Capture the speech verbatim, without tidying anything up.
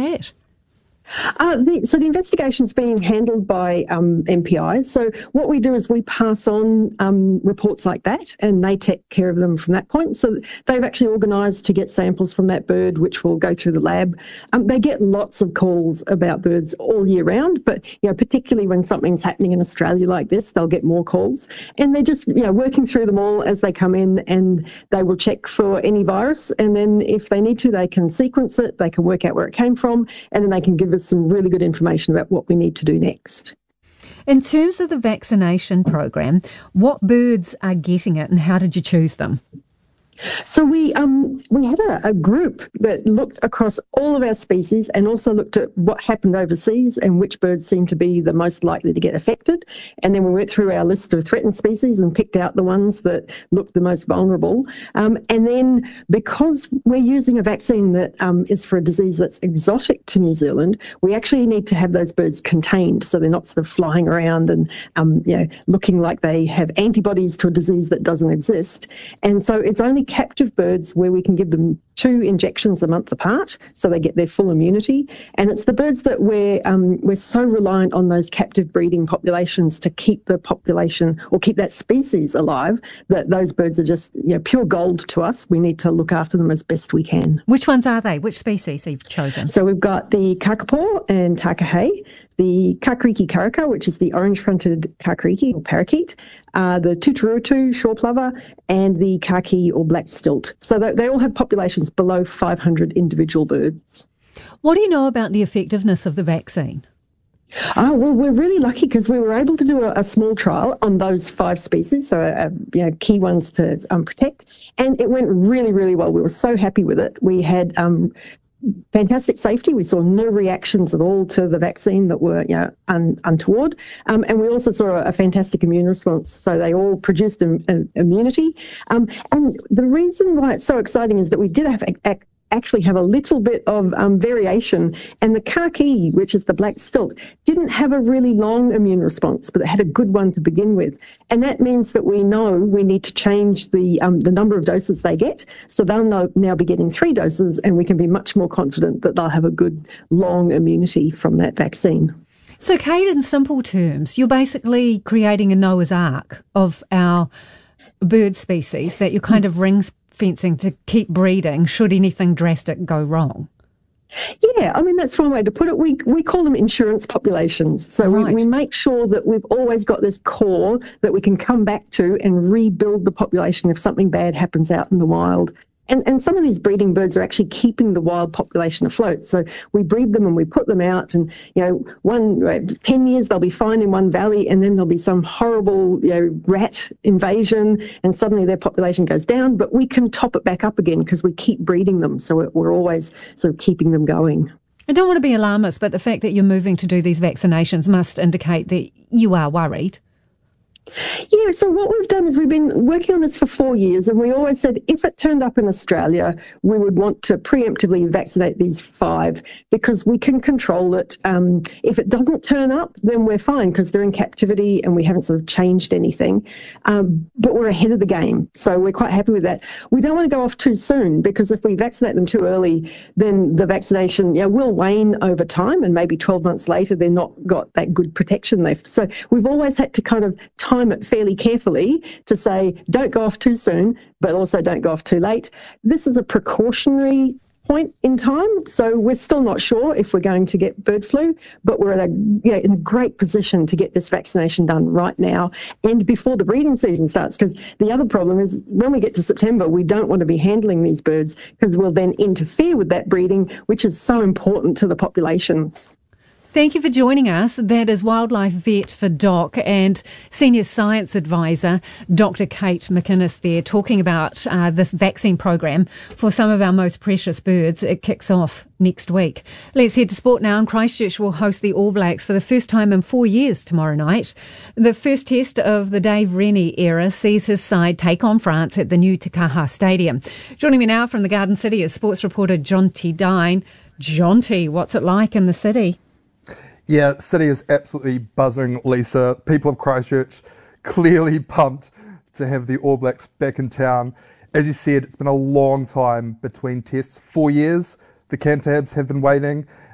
that? Uh, the, so the investigation's being handled by um, M P Is. So what we do is we pass on um, reports like that, and they take care of them from that point. So they've actually organised to get samples from that bird, which will go through the lab. Um, they get lots of calls about birds all year round, but you know, particularly when something's happening in Australia like this, they'll get more calls. And they're just you know working through them all as they come in, and they will check for any virus. And then if they need to, they can sequence it. They can work out where it came from, and then they can give us some really good information about what we need to do next. In terms of the vaccination program, what birds are getting it and how did you choose them? So we um, we had a, a group that looked across all of our species and also looked at what happened overseas and which birds seemed to be the most likely to get affected. And then we went through our list of threatened species and picked out the ones that looked the most vulnerable. Um, and then because we're using a vaccine that um, is for a disease that's exotic to New Zealand, we actually need to have those birds contained so they're not sort of flying around and um, you know looking like they have antibodies to a disease that doesn't exist. And so it's only captive birds where we can give them two injections a month apart so they get their full immunity. And it's the birds that we're, um, we're so reliant on those captive breeding populations to keep the population or keep that species alive that those birds are just you know, pure gold to us. We need to look after them as best we can. Which ones are they? Which species have you chosen? So we've got the kakapo and takahe, the kakariki karaka, which is the orange-fronted kakariki or parakeet, uh, the tuturutu shore plover, and the kaki or black stilt. So they, they all have populations below five hundred individual birds. What do you know about the effectiveness of the vaccine? Oh, well, we're really lucky because we were able to do a, a small trial on those five species, so uh, you know, key ones to um, protect, and it went really, really well. We were so happy with it. We had um, fantastic safety. We saw no reactions at all to the vaccine that were you know, un, untoward. Um, and we also saw a, a fantastic immune response. So they all produced im, im, immunity. Um, and the reason why it's so exciting is that we did have a, a, actually have a little bit of um, variation. And the kaki, which is the black stilt, didn't have a really long immune response, but it had a good one to begin with. And that means that we know we need to change the um, the number of doses they get. So they'll know, now be getting three doses, and we can be much more confident that they'll have a good long immunity from that vaccine. So, Kate, in simple terms, you're basically creating a Noah's Ark of our bird species that you're kind of ring fencing to keep breeding should anything drastic go wrong. Yeah, I mean, that's one way to put it. We we call them insurance populations. So right. we, we make sure that we've always got this core that we can come back to and rebuild the population if something bad happens out in the wild. And and some of these breeding birds are actually keeping the wild population afloat. So we breed them and we put them out, and you know, one ten years they'll be fine in one valley, and then there'll be some horrible you know rat invasion, and suddenly their population goes down. But we can top it back up again because we keep breeding them, so we're, we're always sort of keeping them going. I don't want to be alarmist, but the fact that you're moving to do these vaccinations must indicate that you are worried. Yeah, so what we've done is we've been working on this for four years, and we always said if it turned up in Australia, we would want to preemptively vaccinate these five because we can control it. Um, if it doesn't turn up, then we're fine because they're in captivity and we haven't sort of changed anything. Um, but we're ahead of the game, so we're quite happy with that. We don't want to go off too soon because if we vaccinate them too early, then the vaccination you know, will wane over time, and maybe twelve months later they're not got that good protection left. So we've always had to kind of time it fairly carefully to say don't go off too soon, but also don't go off too late. This is a precautionary point in time, so we're still not sure if we're going to get bird flu, but we're at a, you know, in a great position to get this vaccination done right now and before the breeding season starts, because the other problem is when we get to September, we don't want to be handling these birds because we'll then interfere with that breeding, which is so important to the populations. Thank you for joining us. That is wildlife vet for D O C and Senior Science Advisor, Doctor Kate McInnes there, talking about uh, this vaccine program for some of our most precious birds. It kicks off next week. Let's head to sport now. And Christchurch will host the All Blacks for the first time in four years tomorrow night. The first test of the Dave Rennie era sees his side take on France at the new Te Kaha Stadium. Joining me now from the Garden City is sports reporter Jonty Dine. Jonty, what's it like in the city? Yeah, City is absolutely buzzing, Lisa. People of Christchurch clearly pumped to have the All Blacks back in town. As you said, it's been a long time between tests. Four years the Cantabs have been waiting.